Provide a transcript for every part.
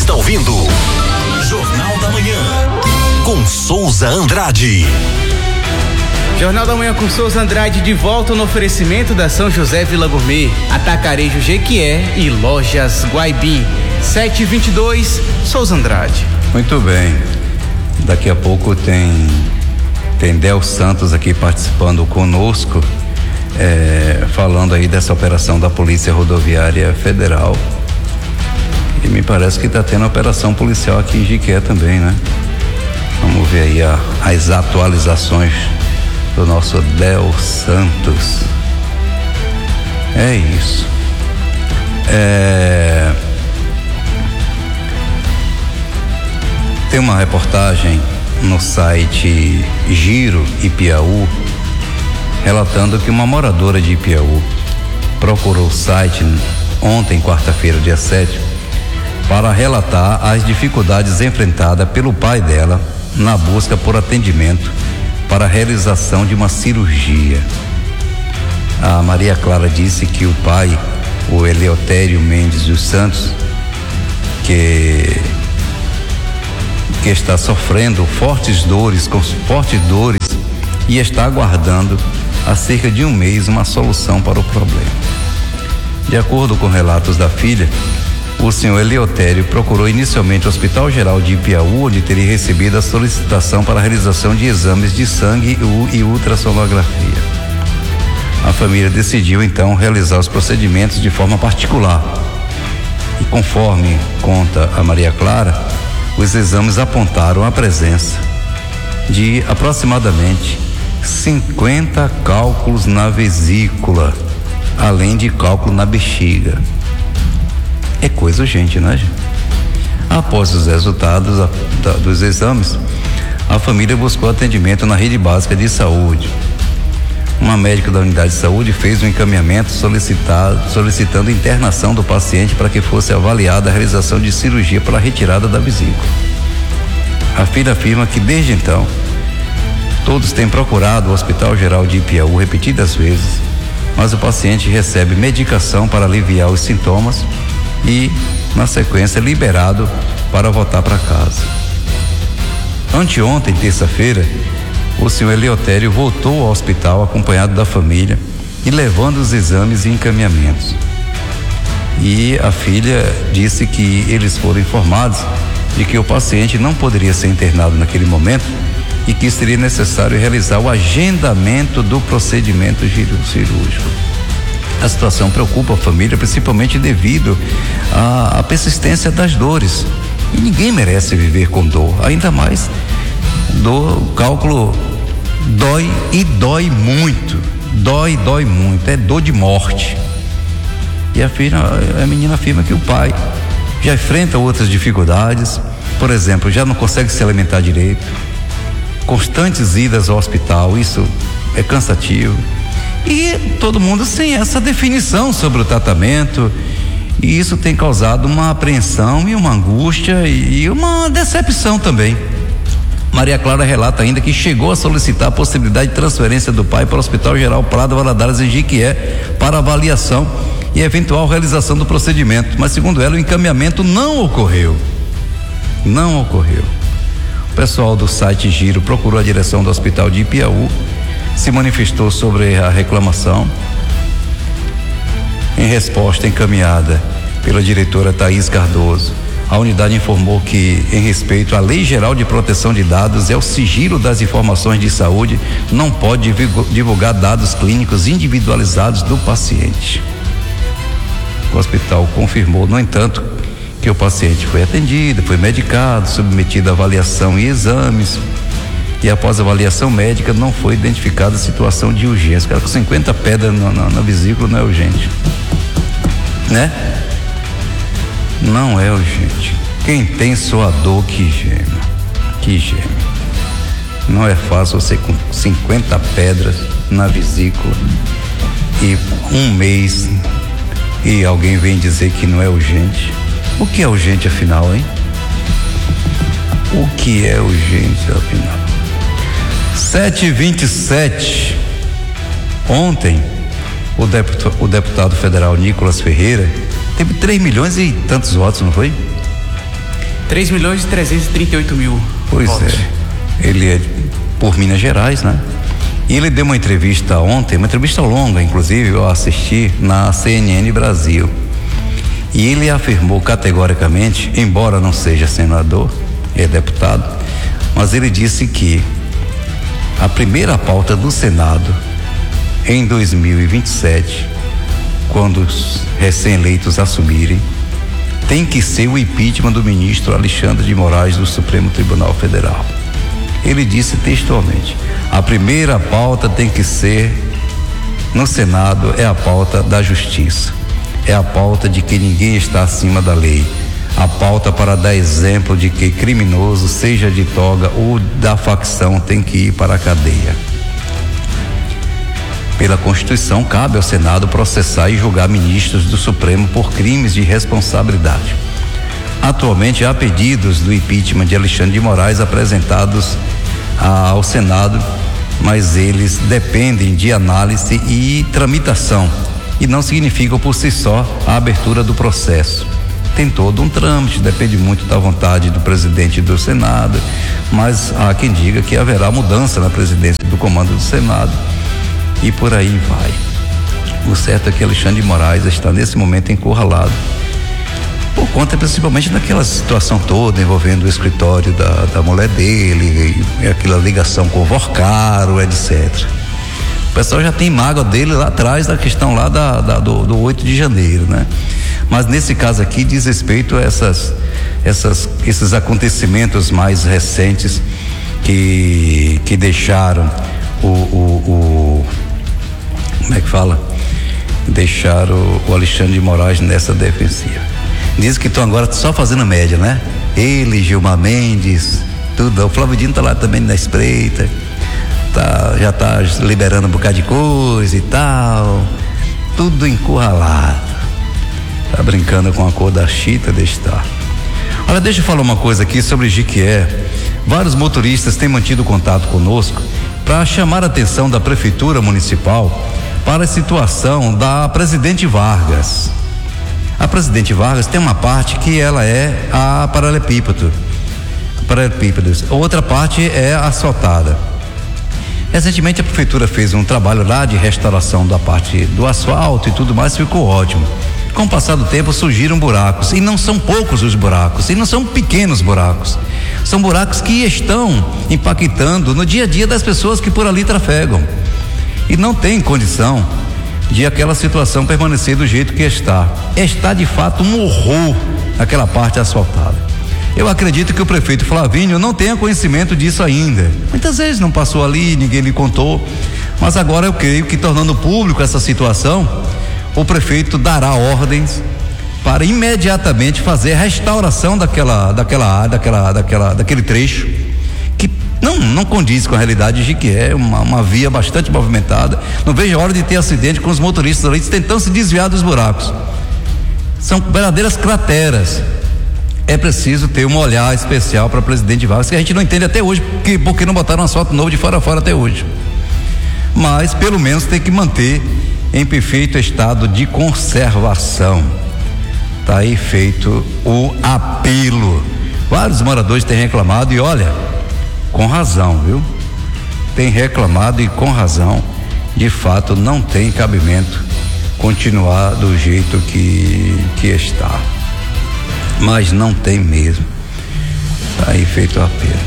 está ouvindo Jornal da Manhã com Souza Andrade. Jornal da Manhã com Souza Andrade de volta no oferecimento da São José Vila Gourmet, Atacarejo Jequié e Lojas Guaibim. 7h22, Souza Andrade. Muito bem. Daqui a pouco tem Del Santos aqui participando conosco, falando aí dessa operação da Polícia Rodoviária Federal. E me parece que está tendo operação policial aqui em Jequié também, né? Vamos ver aí as atualizações do nosso Del Santos. É isso. Tem uma reportagem no site Giro Ipiaú relatando que uma moradora de Ipiaú procurou o site ontem, quarta-feira, dia 7, para relatar as dificuldades enfrentadas pelo pai dela na busca por atendimento para a realização de uma cirurgia. A Maria Clara disse que o pai, o Eleutério Mendes dos Santos, que está sofrendo fortes dores e está aguardando há cerca de um mês uma solução para o problema. De acordo com relatos da filha, o senhor Eleutério procurou inicialmente o Hospital Geral de Ipiaú, onde teria recebido a solicitação para a realização de exames de sangue e ultrassonografia. A família decidiu então realizar os procedimentos de forma particular. E conforme conta a Maria Clara, os exames apontaram a presença de aproximadamente 50 cálculos na vesícula, além de cálculo na bexiga. É coisa urgente, né, gente? Após os resultados dos exames, a família buscou atendimento na rede básica de saúde. Uma médica da unidade de saúde fez um encaminhamento solicitando internação do paciente para que fosse avaliada a realização de cirurgia para a retirada da vesícula. A filha afirma que desde então todos têm procurado o Hospital Geral de Ipiaú repetidas vezes, mas o paciente recebe medicação para aliviar os sintomas e, na sequência, liberado para voltar para casa. Anteontem, terça-feira, o senhor Eleutério voltou ao hospital acompanhado da família e levando os exames e encaminhamentos. E a filha disse que eles foram informados de que o paciente não poderia ser internado naquele momento e que seria necessário realizar o agendamento do procedimento cirúrgico. A situação preocupa a família, principalmente devido à persistência das dores. E ninguém merece viver com dor, ainda mais dor. O cálculo dói e dói muito. Dói muito, é dor de morte. E a menina afirma que o pai já enfrenta outras dificuldades, por exemplo, já não consegue se alimentar direito, constantes idas ao hospital, isso é cansativo. E todo mundo sem essa definição sobre o tratamento, e isso tem causado uma apreensão e uma angústia e uma decepção também. Maria Clara relata ainda que chegou a solicitar a possibilidade de transferência do pai para o Hospital Geral Prado Valadares em Jequié para avaliação e eventual realização do procedimento, mas segundo ela o encaminhamento não ocorreu. O pessoal do site Giro procurou a direção do Hospital de Ipiaú, se manifestou sobre a reclamação. Em resposta encaminhada pela diretora Thaís Cardoso, a unidade informou que, em respeito à Lei Geral de Proteção de Dados e ao sigilo das informações de saúde, não pode divulgar dados clínicos individualizados do paciente. O hospital confirmou, no entanto, que o paciente foi atendido, foi medicado, submetido a avaliação e exames, e após a avaliação médica não foi identificada a situação de urgência. O cara com 50 pedras na vesícula não é urgente, né? Não é urgente. Quem tem sua dor que geme. Não é fácil você com 50 pedras na vesícula e um mês e alguém vem dizer que não é urgente. O que é urgente afinal, hein? O que é urgente afinal? 7h27. Ontem, o deputado federal Nicolas Ferreira teve 3 milhões e tantos votos, não foi? 3.338.000. Pois votos. é. Ele é por Minas Gerais, né? E ele deu uma entrevista ontem, uma entrevista longa, inclusive, eu assisti na CNN Brasil. E ele afirmou categoricamente, embora não seja senador, é deputado, mas ele disse que a primeira pauta do Senado em 2027, quando os recém-eleitos assumirem, tem que ser o impeachment do ministro Alexandre de Moraes do Supremo Tribunal Federal. Ele disse textualmente: a primeira pauta tem que ser no Senado é a pauta da justiça, é a pauta de que ninguém está acima da lei, a pauta para dar exemplo de que criminoso, seja de toga ou da facção, tem que ir para a cadeia. Pela Constituição, cabe ao Senado processar e julgar ministros do Supremo por crimes de responsabilidade. Atualmente há pedidos do impeachment de Alexandre de Moraes apresentados ao Senado, mas eles dependem de análise e tramitação e não significam por si só a abertura do processo. Tem todo um trâmite, depende muito da vontade do presidente do Senado, mas há quem diga que haverá mudança na presidência do comando do Senado e por aí vai. O certo é que Alexandre de Moraes está nesse momento encurralado por conta principalmente daquela situação toda envolvendo o escritório da mulher dele, e aquela ligação com o Vorcaro, etc. O pessoal já tem mágoa dele lá atrás da questão lá do 8 de janeiro, né? Mas nesse caso aqui diz respeito a esses acontecimentos mais recentes que deixaram como é que fala? Deixaram o Alexandre de Moraes nessa defensiva. Diz que estão agora só fazendo média, né? Ele, Gilmar Mendes, tudo. O Flávio Dino tá lá também na espreita, já tá liberando um bocado de coisa e tal, tudo encurralado. Tá brincando com a cor da chita, deixa estar. Olha, deixa eu falar uma coisa aqui sobre Jequié. Vários motoristas têm mantido contato conosco para chamar a atenção da Prefeitura Municipal para a situação da Presidente Vargas. A Presidente Vargas tem uma parte que ela é a paralelepípedos, outra parte é asfaltada. Recentemente a Prefeitura fez um trabalho lá de restauração da parte do asfalto e tudo mais, ficou ótimo. Com o passar do tempo surgiram buracos, e não são poucos os buracos, e não são pequenos buracos, são buracos que estão impactando no dia a dia das pessoas que por ali trafegam, e não tem condição de aquela situação permanecer do jeito que está de fato um horror aquela parte asfaltada. Eu acredito que o prefeito Flavinho não tenha conhecimento disso ainda, muitas vezes não passou ali, ninguém lhe contou, mas agora eu creio que tornando público essa situação, o prefeito dará ordens para imediatamente fazer a restauração daquele trecho que não condiz com a realidade de que é uma via bastante movimentada. Não vejo a hora de ter acidente com os motoristas ali tentando se desviar dos buracos. São verdadeiras crateras. É preciso ter um olhar especial para Presidente Vargas, que a gente não entende até hoje porque não botaram um asfalto novo de fora a fora até hoje. Mas pelo menos tem que manter em perfeito estado de conservação. Tá aí feito o apelo. Vários moradores têm reclamado e olha, com razão, viu? Tem reclamado e com razão. De fato não tem cabimento continuar do jeito que está, mas não tem mesmo. Tá aí feito o apelo.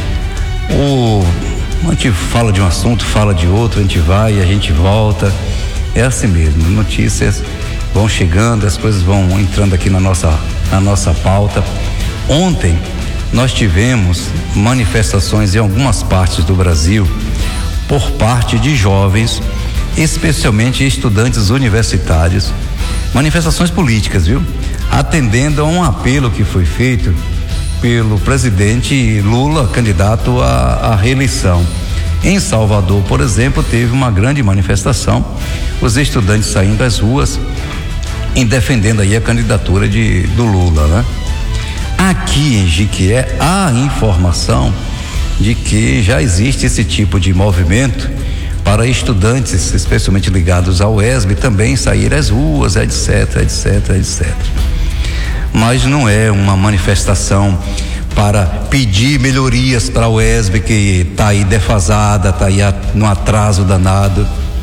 A gente fala de um assunto, fala de outro, a gente vai e a gente volta. É assim mesmo, notícias vão chegando, as coisas vão entrando aqui na nossa pauta. Ontem nós tivemos manifestações em algumas partes do Brasil por parte de jovens, especialmente estudantes universitários, manifestações políticas, viu? Atendendo a um apelo que foi feito pelo presidente Lula, candidato à reeleição. Em Salvador, por exemplo, teve uma grande manifestação, os estudantes saindo às ruas em defendendo aí a candidatura do Lula, né? Aqui em Jequié há informação de que já existe esse tipo de movimento para estudantes, especialmente ligados ao ESB, também sair às ruas, etc. mas não é uma manifestação para pedir melhorias para a UESB, que está aí defasada, está aí no atraso danado,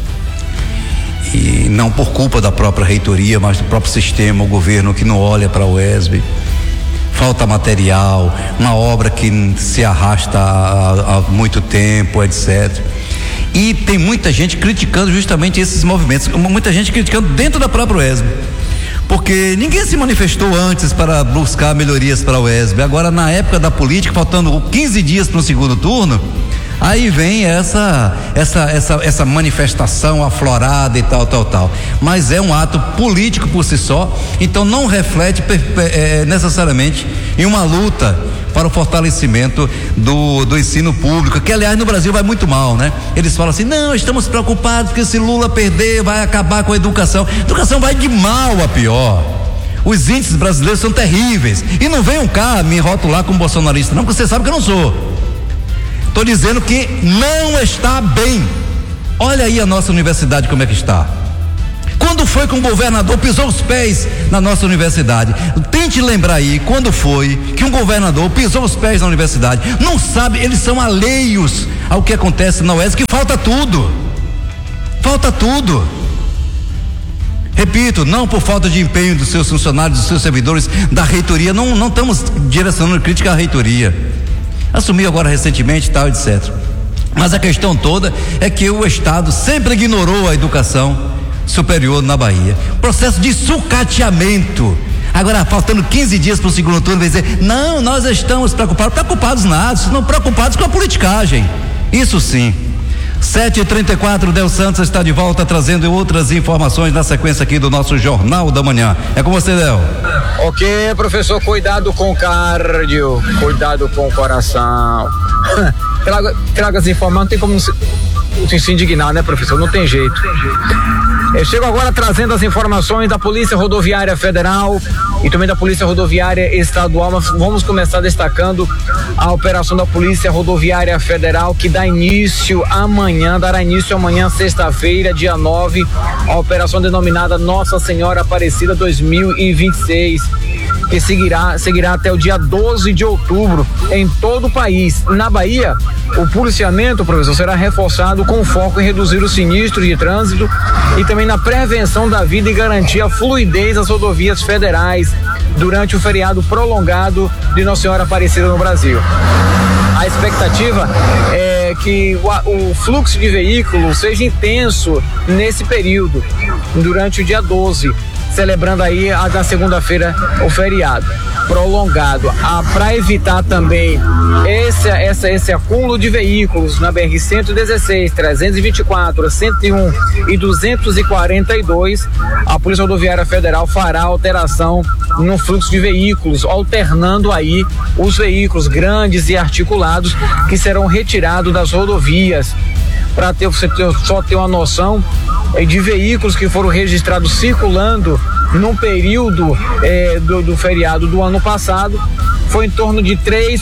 e não por culpa da própria reitoria, mas do próprio sistema, o governo que não olha para a UESB. Falta material, uma obra que se arrasta há muito tempo, etc. E tem muita gente criticando justamente esses movimentos, muita gente criticando dentro da própria UESB, porque ninguém se manifestou antes para buscar melhorias para a UESB. Agora, na época da política, faltando 15 dias para o segundo turno, aí vem essa manifestação aflorada e tal. Mas é um ato político por si só, então não reflete necessariamente em uma luta para o fortalecimento do ensino público, que aliás no Brasil vai muito mal, né? Eles falam assim: não, estamos preocupados porque se Lula perder vai acabar com a educação. A educação vai de mal a pior. Os índices brasileiros são terríveis. E não venham cá me rotular como bolsonarista, não, porque você sabe que eu não sou. Estou dizendo que não está bem. Olha aí a nossa universidade como é que está. Quando foi que um governador pisou os pés na nossa universidade? Tente lembrar aí quando foi que um governador pisou os pés na universidade. Não sabe, eles são alheios ao que acontece na UESB, que falta tudo. Repito, não por falta de empenho dos seus funcionários, dos seus servidores, da reitoria, não estamos direcionando crítica à reitoria. Assumiu agora recentemente, tal, etc. Mas a questão toda é que o Estado sempre ignorou a educação superior na Bahia. Processo de sucateamento. Agora, faltando 15 dias para o segundo turno, vai dizer: não, nós estamos preocupados nada, não preocupados com a politicagem. Isso sim. 7h34, Del Santos está de volta trazendo outras informações na sequência aqui do nosso Jornal da Manhã. É com você, Del. Ok, professor, cuidado com o cardio, cuidado com o coração. Traga as informações, não tem como se indignar, né, professor? Não tem jeito. Eu chego agora trazendo as informações da Polícia Rodoviária Federal e também da Polícia Rodoviária Estadual. Nós vamos começar destacando a operação da Polícia Rodoviária Federal, que dará início amanhã, sexta-feira, dia 9, a operação denominada Nossa Senhora Aparecida 2026, que seguirá até o dia 12 de outubro em todo o país. Na Bahia, o policiamento, professor, será reforçado com foco em reduzir o sinistro de trânsito e também na prevenção da vida e garantir a fluidez das rodovias federais durante o feriado prolongado de Nossa Senhora Aparecida no Brasil. A expectativa é que o fluxo de veículos seja intenso nesse período, durante o dia 12, celebrando aí na segunda-feira o feriado prolongado, para evitar também esse acúmulo de veículos na BR-116, 324, 101 e 242. A Polícia Rodoviária Federal fará alteração no fluxo de veículos, alternando aí os veículos grandes e articulados que serão retirados das rodovias. Para você só ter uma noção de veículos que foram registrados circulando no período do feriado do ano passado, foi em torno de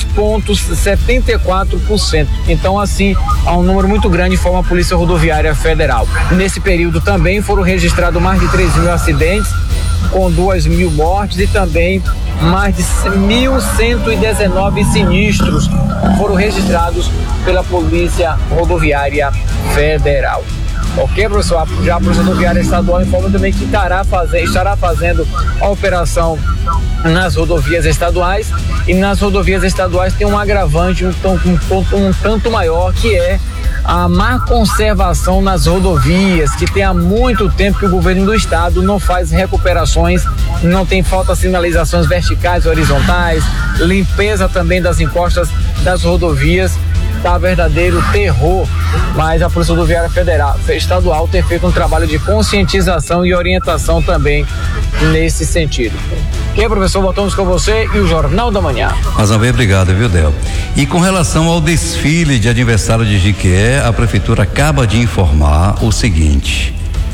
3,74%. Então, assim, há um número muito grande, informa a Polícia Rodoviária Federal. Nesse período também foram registrados mais de 3.000 acidentes, com 2.000 mortes e também mais de 1.119 sinistros foram registrados pela Polícia Rodoviária Federal. Ok, professor? Já a Polícia Rodoviária Estadual informa também que estará fazendo a operação nas rodovias estaduais, e nas rodovias estaduais tem um agravante um tanto maior, que é a má conservação nas rodovias, que tem há muito tempo que o governo do estado não faz recuperações, não tem falta sinalizações verticais e horizontais, limpeza também das encostas das rodovias. Tá verdadeiro terror, mas a Polícia Rodoviária Estadual tem feito um trabalho de conscientização e orientação também nesse sentido. Ok, professor, voltamos com você e o Jornal da Manhã. Mais uma vez, obrigado, viu, Del? E com relação ao desfile de aniversário de Jequié, a prefeitura acaba de informar o seguinte: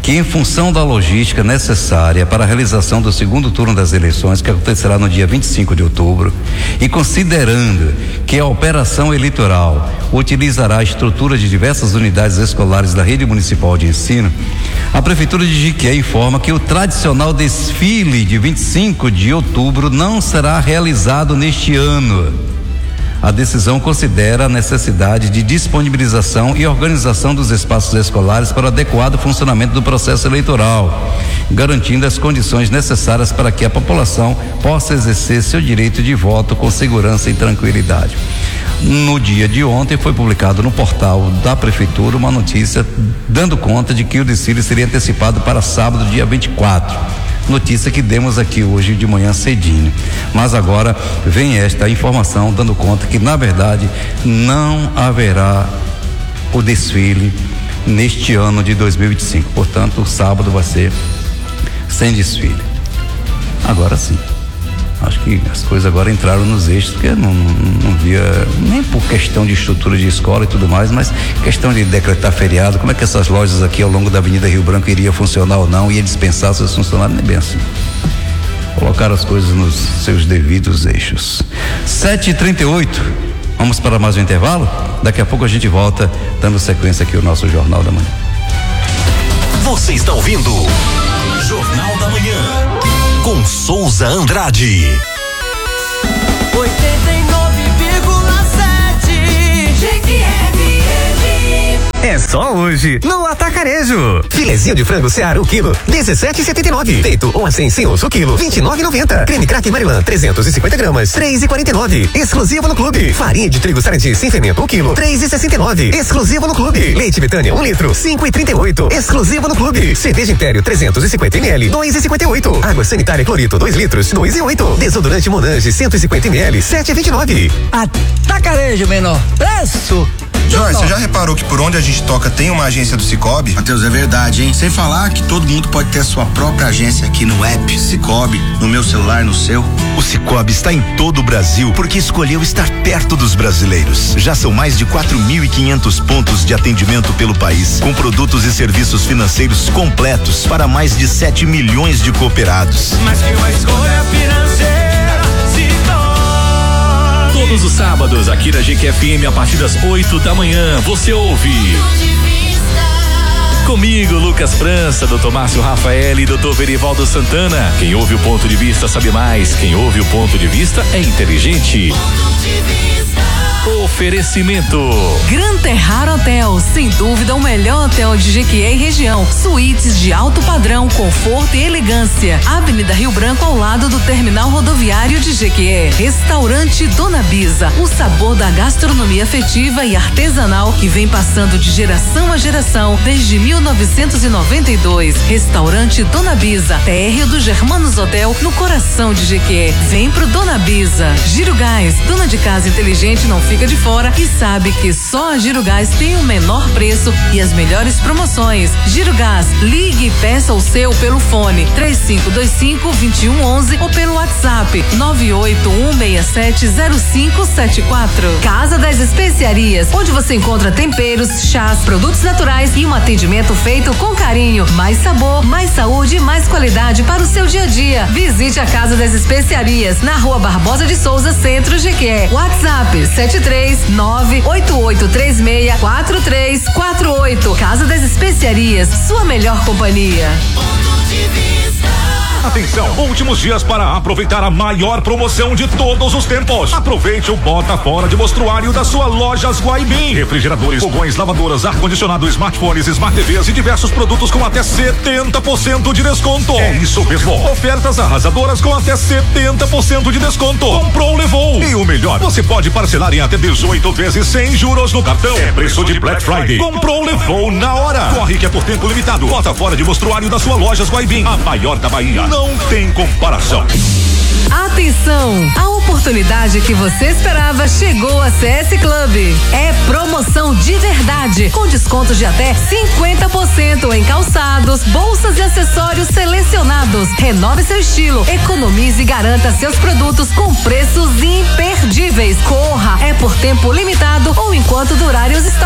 que, em função da logística necessária para a realização do segundo turno das eleições, que acontecerá no dia 25 de outubro, e considerando que a operação eleitoral utilizará a estrutura de diversas unidades escolares da rede municipal de ensino, a Prefeitura de Jiquié informa que o tradicional desfile de 25 de outubro não será realizado neste ano. A decisão considera a necessidade de disponibilização e organização dos espaços escolares para o adequado funcionamento do processo eleitoral, garantindo as condições necessárias para que a população possa exercer seu direito de voto com segurança e tranquilidade. No dia de ontem foi publicado no portal da Prefeitura uma notícia dando conta de que o desfile seria antecipado para sábado, dia 24. Notícia que demos aqui hoje de manhã cedinho, mas agora vem esta informação dando conta que, na verdade, não haverá o desfile neste ano de 2025, portanto o sábado vai ser sem desfile. Agora sim, acho que as coisas agora entraram nos eixos, porque não via, nem por questão de estrutura de escola e tudo mais, mas questão de decretar feriado, como é que essas lojas aqui ao longo da Avenida Rio Branco iriam funcionar ou não, ia dispensar seus funcionários, nem bem assim. Colocar as coisas nos seus devidos eixos. 7h38, vamos para mais um intervalo? Daqui a pouco a gente volta, dando sequência aqui ao nosso Jornal da Manhã. Você está ouvindo Jornal da Manhã com Souza Andrade. 89,7 GQFM. É só hoje, no Atacarejo. Filezinho de frango Seara, o quilo, 17,79. Peito 1 a 100 sem osso, o quilo, 29,90. Creme craque Marilã, 350 gramas, 3,49. Exclusivo no clube. Farinha de trigo Sarandi sem fermento, o quilo, 3,69. Exclusivo no clube. Leite Betânia, 1 litro, 5,38. Exclusivo no clube. Cerveja Império, 350 ml, 2,58. Água sanitária Clorito, 2 litros, 2,08. Desodorante Monange, 150 ml, 7,29. Atacarejo, menor preço. Jorge, você já reparou que por onde a gente toca tem uma agência do Cicobi? Matheus, é verdade, hein? Sem falar que todo mundo pode ter a sua própria agência aqui no app Cicobi, no meu celular, no seu. O Cicobi está em todo o Brasil porque escolheu estar perto dos brasileiros. Já são mais de 4.500 pontos de atendimento pelo país, com produtos e serviços financeiros completos para mais de 7 milhões de cooperados. Mas que uma escolha financeira se torna. Todos os sábados, aqui na GQFM, a partir das 8 da manhã, você ouve comigo, Lucas França, Dr. Márcio Rafael e Dr. Verivaldo Santana. Quem ouve o ponto de vista sabe mais. Quem ouve o ponto de vista é inteligente. Oferecimento Gran Terrar Hotel, sem dúvida o melhor hotel de Jequié e região. Suítes de alto padrão, conforto e elegância. Avenida Rio Branco, ao lado do terminal rodoviário de Jequié. Restaurante Dona Bisa, o sabor da gastronomia afetiva e artesanal que vem passando de geração a geração desde 1992. Restaurante Dona Bisa, térreo do Germanos Hotel, no coração de Jequié. Vem pro Dona Bisa. Giro Gás, dona de casa inteligente não fica de fora e sabe que só a Giro Gás tem o menor preço e as melhores promoções. Giro Gás, ligue e peça o seu pelo fone 3525-2111 ou pelo WhatsApp 981670574. Casa das Especiarias, onde você encontra temperos, chás, produtos naturais e um atendimento feito com carinho. Mais sabor, mais saúde e mais qualidade para o seu dia a dia. Visite a Casa das Especiarias na Rua Barbosa de Souza, Centro, Jequié. WhatsApp 73988364348. Casa das Especiarias, sua melhor companhia. Atenção, últimos dias para aproveitar a maior promoção de todos os tempos. Aproveite o bota fora de mostruário da sua Lojas Guaibim. Refrigeradores, fogões, lavadoras, ar-condicionado, smartphones, smart TVs e diversos produtos com até 70% de desconto. É isso mesmo, ofertas arrasadoras com até 70% de desconto. Comprou, levou. E o melhor, você pode parcelar em até 18 vezes sem juros no cartão. É preço de Black Friday. Comprou, levou na hora. Corre que é por tempo limitado. Bota fora de mostruário da sua Lojas Guaibim, a maior da Bahia. Não tem comparação. Atenção! A oportunidade que você esperava chegou a CS Club. É promoção de verdade, com descontos de até 50% em calçados, bolsas e acessórios selecionados. Renove seu estilo, economize e garanta seus produtos com preços imperdíveis. Corra! É por tempo limitado ou enquanto durarem os estoques.